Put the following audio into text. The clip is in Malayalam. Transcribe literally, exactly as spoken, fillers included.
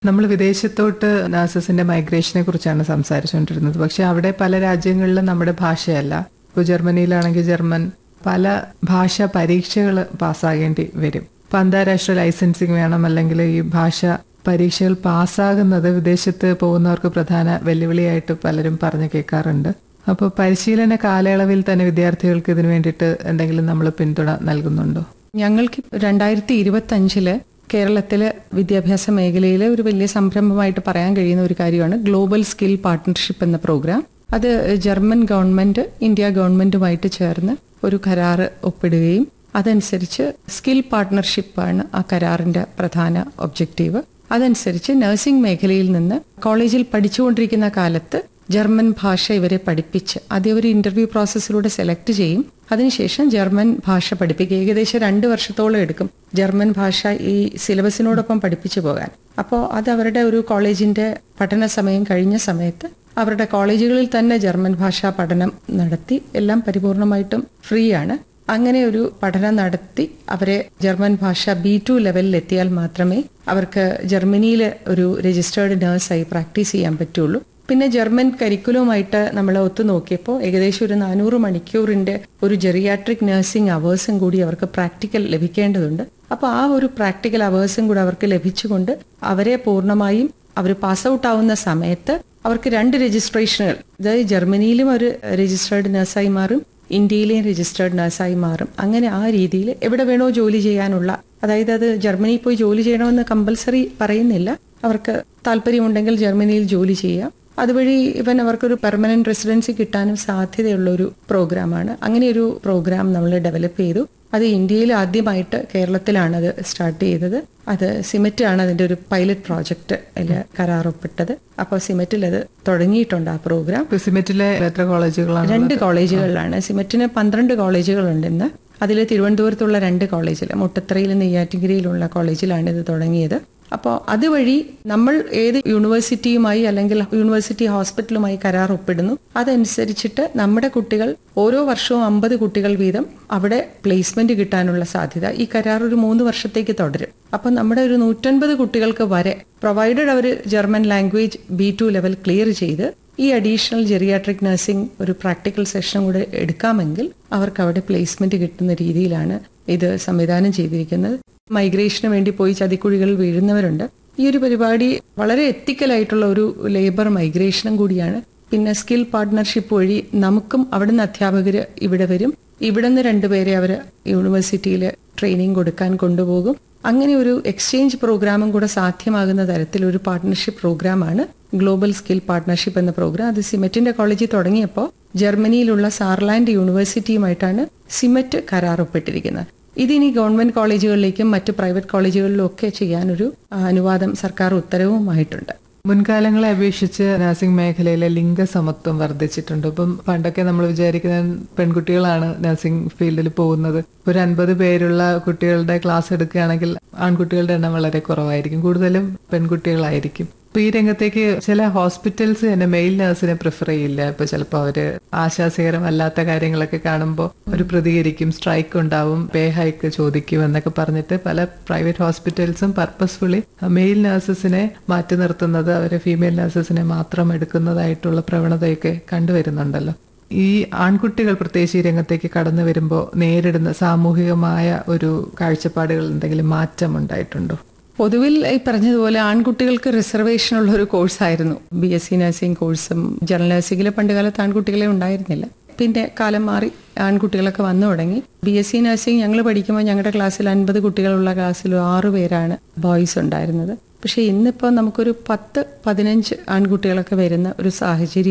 നമ്മൾ വിദേശത്തോട്ട് നഴ്സസിന്റെ മൈഗ്രേഷനെ കുറിച്ചാണ് സംസാരിച്ചുകൊണ്ടിരുന്നത്. പക്ഷെ അവിടെ പല രാജ്യങ്ങളിലും നമ്മുടെ ഭാഷയല്ല. ഇപ്പോൾ ജർമ്മനിയിലാണെങ്കിൽ ജർമ്മൻ, പല ഭാഷാ പരീക്ഷകൾ പാസ്സാകേണ്ടി വരും. ഇപ്പം അന്താരാഷ്ട്ര ലൈസൻസിങ് വേണം, അല്ലെങ്കിൽ ഈ ഭാഷ പരീക്ഷകൾ പാസ്സാകുന്നത് വിദേശത്ത് പോകുന്നവർക്ക് പ്രധാന വെല്ലുവിളിയായിട്ട് പലരും പറഞ്ഞു കേൾക്കാറുണ്ട്. അപ്പോൾ പരിശീലന കാലയളവിൽ തന്നെ വിദ്യാർത്ഥികൾക്ക് ഇതിനു വേണ്ടിയിട്ട് എന്തെങ്കിലും നമ്മൾ പിന്തുണ നൽകുന്നുണ്ടോ? ഞങ്ങൾക്ക് രണ്ടായിരത്തി ഇരുപത്തി അഞ്ചില് കേരളത്തിലെ വിദ്യാഭ്യാസ മേഖലയിലെ ഒരു വലിയ സംരംഭമായിട്ട് പറയാൻ കഴിയുന്ന ഒരു കാര്യമാണ് ഗ്ലോബൽ സ്കിൽ പാർട്ട്ണർഷിപ്പ് എന്ന പ്രോഗ്രാം. അത് ജർമ്മൻ ഗവൺമെന്റ് ഇന്ത്യ ഗവൺമെന്റുമായിട്ട് ചേർന്ന് ഒരു കരാറ് ഒപ്പിടുകയും അതനുസരിച്ച് സ്കിൽ പാർട്ട്ണർഷിപ്പാണ് ആ കരാറിന്റെ പ്രധാന ഒബ്ജക്റ്റീവ്. അതനുസരിച്ച് നഴ്സിംഗ് മേഖലയിൽ നിന്ന് കോളേജിൽ പഠിച്ചുകൊണ്ടിരിക്കുന്ന കാലത്ത് ജർമ്മൻ ഭാഷ ഇവരെ പഠിപ്പിച്ച് ആദ്യം ഒരു ഇന്റർവ്യൂ പ്രോസസ്സിലൂടെ സെലക്ട് ചെയ്യും. അതിനുശേഷം ജർമ്മൻ ഭാഷ പഠിപ്പിക്കുക. ഏകദേശം രണ്ട് വർഷത്തോളം എടുക്കും ജർമ്മൻ ഭാഷ ഈ സിലബസിനോടൊപ്പം പഠിപ്പിച്ചു പോകാൻ. അപ്പോൾ അത് അവരുടെ ഒരു കോളേജിന്റെ പഠന സമയം കഴിഞ്ഞ സമയത്ത് അവരുടെ കോളേജുകളിൽ തന്നെ ജർമ്മൻ ഭാഷാ പഠനം നടത്തി, എല്ലാം പരിപൂർണമായിട്ടും ഫ്രീ ആണ്. അങ്ങനെ ഒരു പഠനം നടത്തി അവരെ ജർമ്മൻ ഭാഷ ബി ടു ലെവലിൽ എത്തിയാൽ മാത്രമേ അവർക്ക് ജർമ്മനിയിൽ ഒരു രജിസ്റ്റേർഡ് നഴ്സായി പ്രാക്ടീസ് ചെയ്യാൻ പറ്റുള്ളൂ. പിന്നെ ജർമ്മൻ കരിക്കുലവുമായിട്ട് നമ്മൾ ഒത്തു നോക്കിയപ്പോൾ ഏകദേശം ഒരു നാനൂറ് മണിക്കൂറിന്റെ ഒരു ജെറിയാട്രിക് നഴ്സിംഗ് അവേഴ്സും കൂടി അവർക്ക് പ്രാക്ടിക്കൽ ലഭിക്കേണ്ടതുണ്ട്. അപ്പോൾ ആ ഒരു പ്രാക്ടിക്കൽ അവേഴ്സും കൂടി അവർക്ക് ലഭിച്ചുകൊണ്ട് അവരെ പൂർണ്ണമായും അവർ പാസ് ഔട്ട് ആവുന്ന സമയത്ത് അവർക്ക് രണ്ട് രജിസ്ട്രേഷനുകൾ, അതായത് ജർമ്മനിയിലും ഒരു രജിസ്റ്റേർഡ് നഴ്സായി മാറും, ഇന്ത്യയിലെയും രജിസ്റ്റേർഡ് നഴ്സായി മാറും. അങ്ങനെ ആ രീതിയിൽ എവിടെ വേണോ ജോലി ചെയ്യാനുള്ള, അതായത് അത് ജർമ്മനിയിൽ പോയി ജോലി ചെയ്യണമെന്ന് കമ്പൽസറി പറയുന്നില്ല, അവർക്ക് താല്പര്യമുണ്ടെങ്കിൽ ജർമ്മനിയിൽ ജോലി ചെയ്യാം. അതുവഴി ഇവൻ അവർക്കൊരു പെർമനന്റ് റെസിഡൻസി കിട്ടാനും സാധ്യതയുള്ള ഒരു പ്രോഗ്രാമാണ്. അങ്ങനെ ഒരു പ്രോഗ്രാം നമ്മൾ ഡെവലപ്പ് ചെയ്തു. അത് ഇന്ത്യയിൽ ആദ്യമായിട്ട് കേരളത്തിലാണ് അത് സ്റ്റാർട്ട് ചെയ്തത്. അത് സിമെറ്റ് ആണ് അതിന്റെ ഒരു പൈലറ്റ് പ്രോജക്റ്റ് കരാറൊപ്പിട്ടത്. അപ്പോൾ സിമെറ്റിൽ അത് തുടങ്ങിയിട്ടുണ്ട് ആ പ്രോഗ്രാം. സിമെറ്റിലെ എത്ര കോളേജുകളാണ്? രണ്ട് കോളേജുകളിലാണ്. സിമെറ്റിന് പന്ത്രണ്ട് കോളേജുകളുണ്ട് ഇന്ന്. അതിൽ തിരുവനന്തപുരത്തുള്ള രണ്ട് കോളേജിൽ, മുട്ടത്തറയിലും നെയ്യാറ്റിൻകരയിലുള്ള കോളേജിലാണ് ഇത് തുടങ്ങിയത്. അപ്പോൾ അതുവഴി നമ്മൾ ഏത് യൂണിവേഴ്സിറ്റിയുമായി അല്ലെങ്കിൽ യൂണിവേഴ്സിറ്റി ഹോസ്പിറ്റലുമായി കരാർ ഒപ്പിടുന്നു, അതനുസരിച്ചിട്ട് നമ്മുടെ കുട്ടികൾ ഓരോ വർഷവും അമ്പത് കുട്ടികൾ വീതം അവിടെ പ്ലേസ്മെന്റ് കിട്ടാനുള്ള സാധ്യത ഈ കരാർ ഒരു മൂന്ന് വർഷത്തേക്ക് തുടരും. അപ്പൊ നമ്മുടെ ഒരു നൂറ്റൻപത് കുട്ടികൾക്ക് വരെ, പ്രൊവൈഡഡ് അവർ German language B two level clear ചെയ്ത് ഈ അഡീഷണൽ ജെറിയാട്രിക് നഴ്സിംഗ് ഒരു പ്രാക്ടിക്കൽ സെഷൻ കൂടെ എടുക്കാമെങ്കിൽ അവർക്ക് അവിടെ പ്ലേസ്മെന്റ് കിട്ടുന്ന രീതിയിലാണ് ഇത് സംവിധാനം ചെയ്തിരിക്കുന്നത്. മൈഗ്രേഷന് വേണ്ടി പോയി ചതിക്കുഴികളിൽ വീഴുന്നവരുണ്ട്. ഈ ഒരു പരിപാടി വളരെ എത്തിക്കലായിട്ടുള്ള ഒരു ലേബർ മൈഗ്രേഷനും കൂടിയാണ്. പിന്നെ സ്കിൽ പാർട്ട്ണർഷിപ്പ് വഴി നമുക്കും അവിടുന്ന് അധ്യാപകർ ഇവിടെ വരും. ഇവിടുന്ന് രണ്ടുപേരെ അവർ യൂണിവേഴ്സിറ്റിയിൽ ട്രെയിനിങ് കൊടുക്കാൻ കൊണ്ടുപോകും. അങ്ങനെ ഒരു എക്സ്ചേഞ്ച് പ്രോഗ്രാമും കൂടെ സാധ്യമാകുന്ന തരത്തിലൊരു പാർട്ട്ണർഷിപ്പ് പ്രോഗ്രാമാണ് ഗ്ലോബൽ സ്കിൽ പാർട്ട്ണർഷിപ്പ് എന്ന പ്രോഗ്രാം. അത് സിമെറ്റിന്റെ കോളേജിൽ തുടങ്ങിയപ്പോൾ ജർമ്മനിയിലുള്ള സാർലാൻഡ് യൂണിവേഴ്സിറ്റിയുമായിട്ടാണ് സിമെറ്റ് കരാർ ഒപ്പിട്ടിരിക്കുന്നത്. ഇതിനി ഗവൺമെന്റ് കോളേജുകളിലേക്കും മറ്റ് പ്രൈവറ്റ് കോളേജുകളിലും ഒക്കെ ചെയ്യാനൊരു അനുവാദം സർക്കാർ ഉത്തരവുമായിട്ടുണ്ട്. മുൻകാലങ്ങളെ അപേക്ഷിച്ച് നഴ്സിംഗ് മേഖലയിലെ ലിംഗസമത്വം വർദ്ധിച്ചിട്ടുണ്ട്. ഇപ്പം പണ്ടൊക്കെ നമ്മൾ വിചാരിക്കുന്ന പെൺകുട്ടികളാണ് നഴ്സിംഗ് ഫീൽഡിൽ പോകുന്നത്. ഒരു അൻപത് പേരുള്ള കുട്ടികളുടെ ക്ലാസ് എടുക്കുകയാണെങ്കിൽ ആൺകുട്ടികളുടെ എണ്ണം വളരെ കുറവായിരിക്കും, കൂടുതലും പെൺകുട്ടികളായിരിക്കും. ഇപ്പൊ ഈ രംഗത്തേക്ക് ചില ഹോസ്പിറ്റൽസ് തന്നെ മെയിൽ നഴ്സിനെ പ്രിഫർ ചെയ്യില്ല. ഇപ്പൊ ചിലപ്പോൾ അവര് ആശാസ്യകരമല്ലാത്ത കാര്യങ്ങളൊക്കെ കാണുമ്പോൾ ഒരു പ്രതികരിക്കും, സ്ട്രൈക്ക് ഉണ്ടാവും, പേ ഹൈക്ക് ചോദിക്കും എന്നൊക്കെ പറഞ്ഞിട്ട് പല പ്രൈവറ്റ് ഹോസ്പിറ്റൽസും പർപ്പസ്ഫുള്ളി മെയിൽ നഴ്സസിനെ മാറ്റി നിർത്തുന്നത്, അവരെ ഫീമെയിൽ നഴ്സസിനെ മാത്രം എടുക്കുന്നതായിട്ടുള്ള പ്രവണതയൊക്കെ കണ്ടുവരുന്നുണ്ടല്ലോ. ഈ ആൺകുട്ടികൾ പ്രത്യേകിച്ച് ഈ രംഗത്തേക്ക് കടന്നു വരുമ്പോൾ നേരിടുന്ന സാമൂഹികമായ ഒരു കാഴ്ചപ്പാടുകൾ എന്തെങ്കിലും മാറ്റം ഉണ്ടായിട്ടുണ്ടോ? പൊതുവിൽ ഈ പറഞ്ഞതുപോലെ ആൺകുട്ടികൾക്ക് റിസർവേഷൻ ഉള്ള ഒരു കോഴ്സായിരുന്നു ബി എസ് സി നഴ്സിംഗ് കോഴ്സും. ജനറൽ നഴ്സിംഗിലെ പണ്ടുകാലത്ത് ആൺകുട്ടികളെ ഉണ്ടായിരുന്നില്ല. പിന്നെ കാലം മാറി ആൺകുട്ടികളൊക്കെ വന്നു തുടങ്ങി. ബി എസ് സി നഴ്സിംഗ് ഞങ്ങൾ പഠിക്കുമ്പോൾ ഞങ്ങളുടെ ക്ലാസ്സിൽ അൻപത് കുട്ടികളുള്ള ക്ലാസ്സിൽ ആറു പേരാണ് ബോയ്സ് ഉണ്ടായിരുന്നത്. പക്ഷെ ഇന്നിപ്പോൾ നമുക്കൊരു പത്ത് പതിനഞ്ച് ആൺകുട്ടികളൊക്കെ വരുന്ന ഒരു സാഹചര്യം